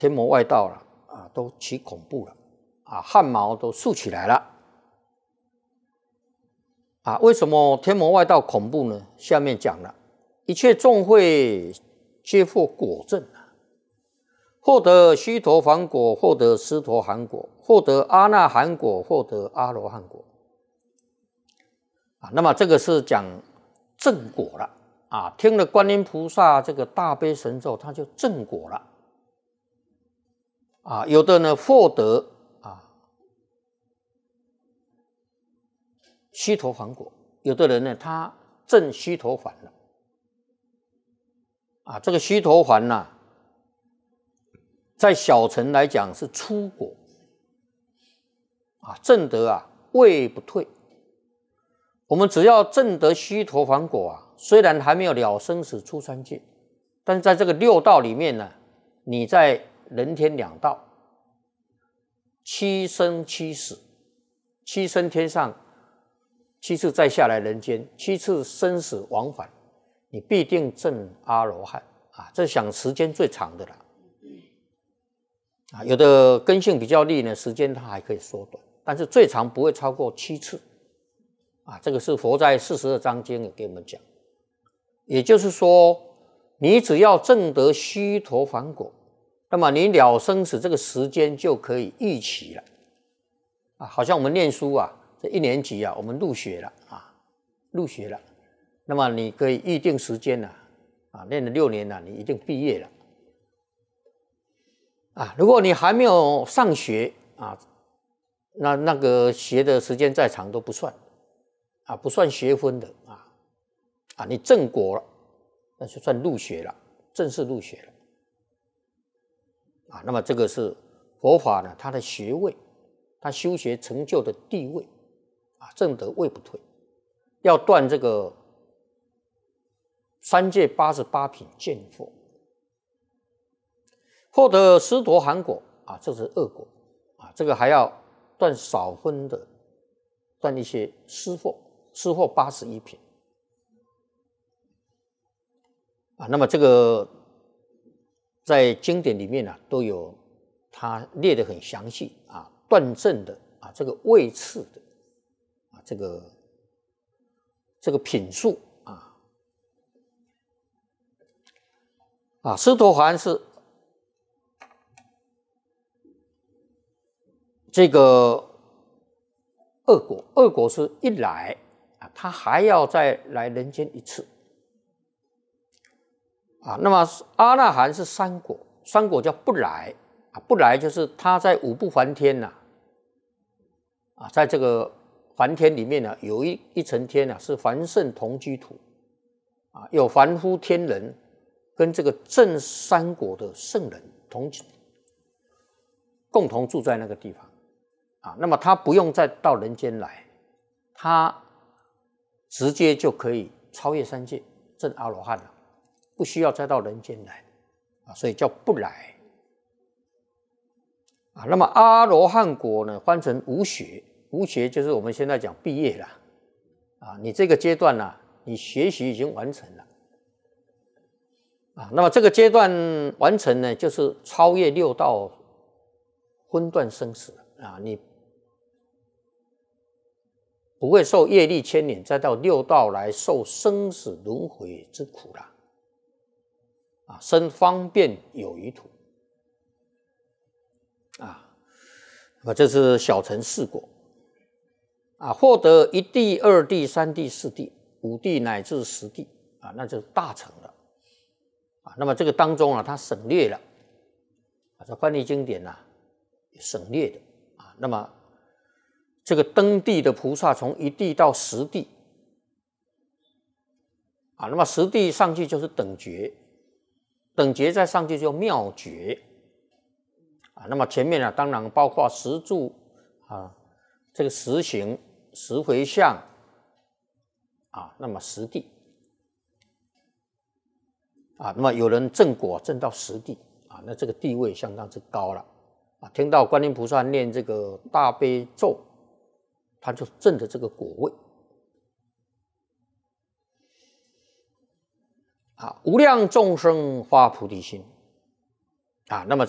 天魔外道了啊，都起恐怖了啊，汗毛都竖起来了啊。为什么天魔外道恐怖呢？下面讲了，一切众会皆获果证啊，获得须陀洹果，获得斯陀含果，获得阿那含果，获得阿罗汉果啊。那么这个是讲正果了啊，听了观音菩萨这个大悲神咒，他就正果了啊。有的呢获得须陀洹果，有的人呢他证须陀洹了啊。这个须陀洹呐，在小乘来讲是初果啊，证得啊位不退。我们只要证得须陀洹果啊，虽然还没有了生死出三界，但是在这个六道里面呢，你在人天两道七生七死，七生天上，七次再下来人间，七次生死往返，你必定证阿罗汉啊！这想时间最长的了啊。有的根性比较利呢，时间它还可以缩短，但是最长不会超过7次啊。这个是佛在42章经也给我们讲，也就是说，你只要证得须陀洹果，那么你了生死这个时间就可以预期了啊。好像我们念书啊，这1年级啊，我们入学了啊，入学了，那么你可以预定时间了啊，念了6年了，你一定毕业了啊。如果你还没有上学啊，那个学的时间再长都不算啊，不算学分的啊，你正果了，那就算入学了，正式入学了啊。那么这个是佛法呢，它的学位，它修学成就的地位啊，正得位不退，要断这个三界88品见惑，获得斯陀含果啊，这是恶果啊。这个还要断少分的，断一些失惑，失惑81品啊。那么这个在经典里面啊，都有它列得很详细啊，断证的啊，这个位次的啊，这个品数啊，斯陀含是这个恶果，恶果是一来啊，他还要再来人间一次啊。那么阿那含是3果，三果叫不来啊，不来就是他在5不还天呐啊，在这个还天里面呢，有一层天啊是凡圣同居土啊，有凡夫天人跟这个正3果的圣人共同住在那个地方啊。那么他不用再到人间来，他直接就可以超越3界证阿罗汉了，不需要再到人间来啊，所以叫不来啊。那么阿罗汉果呢，翻成无学，无学就是我们现在讲毕业了啊，你这个阶段呢，你学习已经完成了啊。那么这个阶段完成呢，就是超越6道分段生死啊，你不会受业力牵连，再到6道来受生死轮回之苦了啊，生方便有余土啊。那么这是小乘4果啊，获得1地、2地、3地、4地、5地乃至10地啊，那就是大乘了啊。那么这个当中啊，它省略了啊，这翻译经典啊省略的啊。那么这个登地的菩萨从1地到10地啊，那么10地上去就是等觉，等觉再上去就妙觉啊。那么前面啊，当然包括十住啊，这个十行、十回向啊，那么10地啊，那么有人证果证到10地啊，那这个地位相当之高了啊。听到观音菩萨念这个大悲咒，他就证的这个果位啊。无量众生发菩提心啊，那么